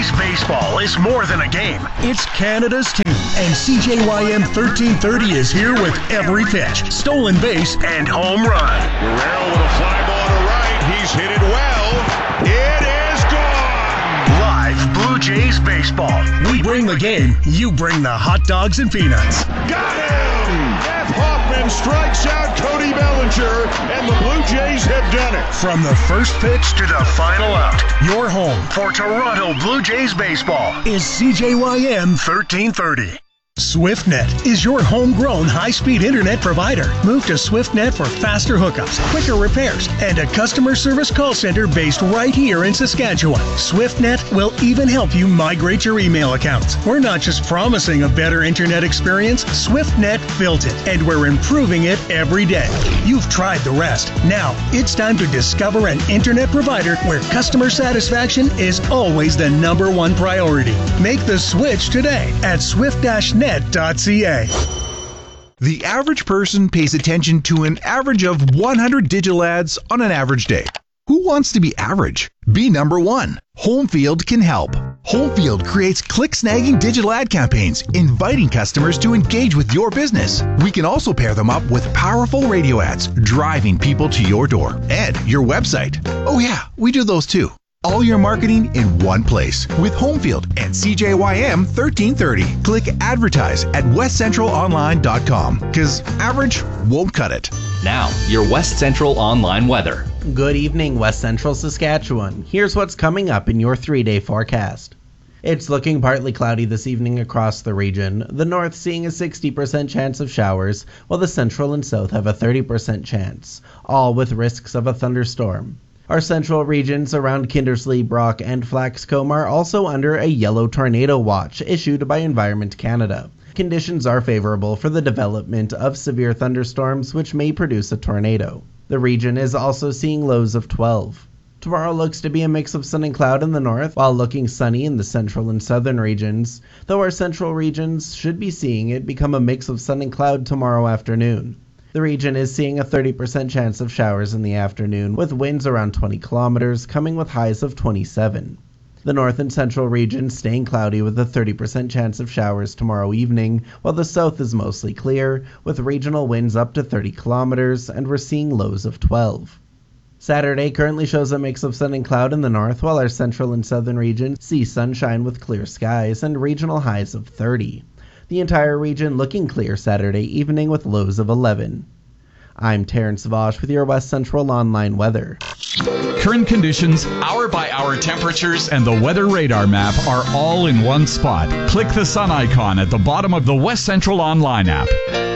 Jays baseball is more than a game. It's Canada's team. And CJYM 1330 is here with every pitch, stolen base, and home run. Guerrero with a fly ball to right. He's hit it well. It is gone. Live Blue Jays baseball. We bring the game. You bring the hot dogs and peanuts. Got him! Jeff Hoffman strikes out Cody Bellinger, and the Blue Jays have done it. From the first pitch to the final out, your home for Toronto Blue Jays baseball is CJYM 1330. SwiftNet is your homegrown high-speed internet provider. Move to SwiftNet for faster hookups, quicker repairs, and a customer service call center based right here in Saskatchewan. SwiftNet will even help you migrate your email accounts. We're not just promising a better internet experience, SwiftNet built it, and we're improving it every day. You've tried the rest. Now, it's time to discover an internet provider where customer satisfaction is always the number one priority. Make the switch today at swift-net.ca. The average person pays attention to an average of 100 digital ads on an average day. Who wants to be average? Be number one. Homefield can help. Homefield creates click-snagging digital ad campaigns, inviting customers to engage with your business. We can also pair them up with powerful radio ads, driving people to your door and your website. Oh yeah, we do those too. All your marketing in one place with Homefield and CJYM 1330. Click advertise at westcentralonline.com because average won't cut it. Now, your West Central Online weather. Good evening, West Central Saskatchewan. Here's what's coming up in your 3-day forecast. It's looking partly cloudy this evening across the region, the north seeing a 60% chance of showers, while the central and south have a 30% chance, all with risks of a thunderstorm. Our central regions around Kindersley, Brock, and Flaxcombe are also under a yellow tornado watch issued by Environment Canada. Conditions are favorable for the development of severe thunderstorms which may produce a tornado. The region is also seeing lows of 12. Tomorrow looks to be a mix of sun and cloud in the north, while looking sunny in the central and southern regions, though our central regions should be seeing it become a mix of sun and cloud tomorrow afternoon. The region is seeing a 30% chance of showers in the afternoon, with winds around 20 kilometers, coming with highs of 27. The north and central regions staying cloudy with a 30% chance of showers tomorrow evening, while the south is mostly clear, with regional winds up to 30 kilometers, and we're seeing lows of 12. Saturday currently shows a mix of sun and cloud in the north, while our central and southern regions see sunshine with clear skies and regional highs of 30. The entire region looking clear Saturday evening with lows of 11. I'm Terrence Vosh with your West Central Online weather. Current conditions, hour-by-hour temperatures, and the weather radar map are all in one spot. Click the sun icon at the bottom of the West Central Online app.